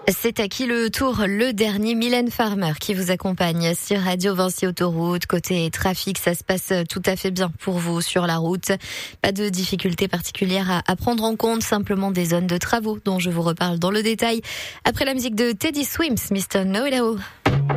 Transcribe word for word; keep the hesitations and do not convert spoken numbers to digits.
C'est à qui le tour, le dernier Mylène Farmer qui vous accompagne sur Radio Vinci Autoroute. Côté trafic, ça se passe tout à fait bien pour vous sur la route. Pas de difficultés particulières à, à prendre en compte, simplement des zones de travaux dont je vous reparle dans le détail. Après la musique de Teddy Swims, mister Know It All.